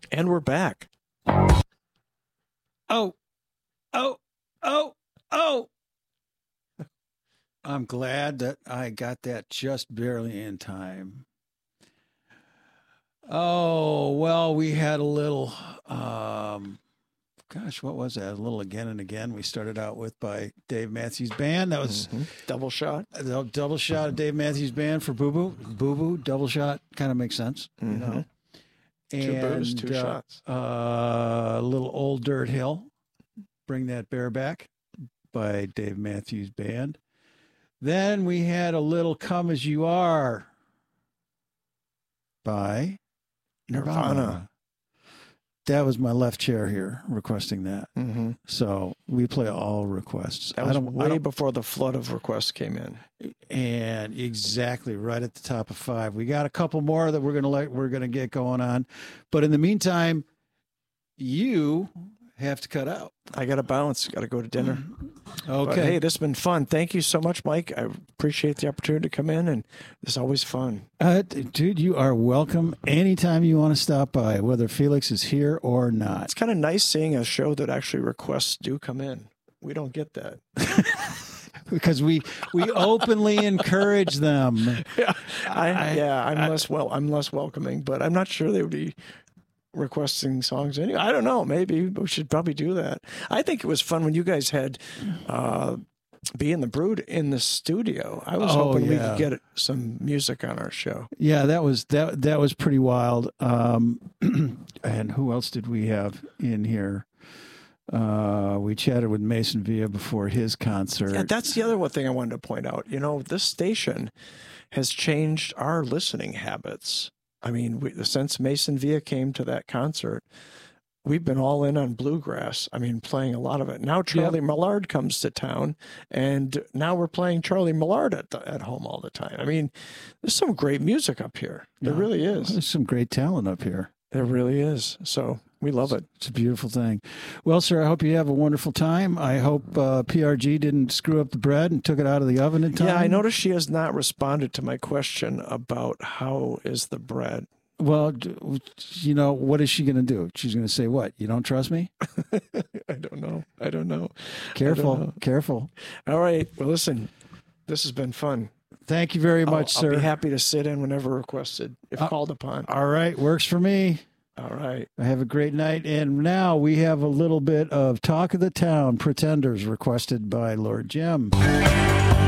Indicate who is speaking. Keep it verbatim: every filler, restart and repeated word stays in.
Speaker 1: And we're back.
Speaker 2: Oh, oh, oh, oh. I'm glad that I got that just barely in time. Oh, well, we had a little, um, gosh, what was that? A little Again and Again. We started out with by Dave Matthews Band. That was
Speaker 1: mm-hmm. Double Shot.
Speaker 2: A double shot of Dave Matthews Band for Boo Boo. Boo Boo, double shot, kind of makes sense, mm-hmm. you know.
Speaker 1: Two
Speaker 2: and,
Speaker 1: boos, two
Speaker 2: uh,
Speaker 1: shots.
Speaker 2: A uh, little Old Dirt Hill, Bring That Bear Back by Dave Matthews Band. Then we had a little Come As You Are by Nirvana. Nirvana. That was my left chair here requesting that.
Speaker 1: Mm-hmm.
Speaker 2: So we play all requests.
Speaker 1: That was
Speaker 2: I don't,
Speaker 1: way
Speaker 2: I don't,
Speaker 1: before the flood of requests came in.
Speaker 2: And exactly right at the top of five. We got a couple more that we're gonna let we're gonna get going on, but in the meantime, you have to cut out.
Speaker 1: I got to bounce. Got to go to dinner.
Speaker 2: Okay.
Speaker 1: But, hey, this has been fun. Thank you so much, Mike. I appreciate the opportunity to come in, and it's always fun.
Speaker 2: Uh, dude, you are welcome anytime you want to stop by, whether Felix is here or not.
Speaker 1: It's kind of nice seeing a show that actually requests do come in. We don't get that.
Speaker 2: Because we we openly encourage them.
Speaker 1: Yeah, I, I, yeah, I'm I, less well. I'm less welcoming, but I'm not sure they would be requesting songs anyway. I don't know. Maybe we should probably do that. I think it was fun when you guys had uh, Be in the Brood in the studio. I was
Speaker 2: oh,
Speaker 1: hoping
Speaker 2: yeah.
Speaker 1: we could get some music on our show.
Speaker 2: Yeah, that was that that was pretty wild. Um, and who else did we have in here? Uh, we chatted with Mason Villa before his concert.
Speaker 1: Yeah, that's the other one thing I wanted to point out. You know, this station has changed our listening habits. I mean, we, since Mason Villa came to that concert, we've been all in on bluegrass. I mean, playing a lot of it. Now Charlie yep. Millard comes to town, and now we're playing Charlie Millard at the, at home all the time. I mean, there's some great music up here. There yeah. really is.
Speaker 2: There's some great talent up here.
Speaker 1: There really is. So we love it.
Speaker 2: It's a beautiful thing. Well, sir, I hope you have a wonderful time. I hope uh, P R G didn't screw up the bread and took it out of the oven in time.
Speaker 1: Yeah, I noticed she has not responded to my question about how is the bread.
Speaker 2: Well, you know, what is she going to do? She's going to say what? You don't trust me?
Speaker 1: I don't know. I don't know.
Speaker 2: Careful.
Speaker 1: Don't know.
Speaker 2: Careful.
Speaker 1: All right. Well, listen, this has been fun.
Speaker 2: Thank you very much,
Speaker 1: I'll,
Speaker 2: sir.
Speaker 1: I'll be happy to sit in whenever requested, if uh, called upon.
Speaker 2: All right. Works for me.
Speaker 1: All right.
Speaker 2: Have a great night. And now we have a little bit of Talk of the Town, Pretenders, requested by Lord Jim.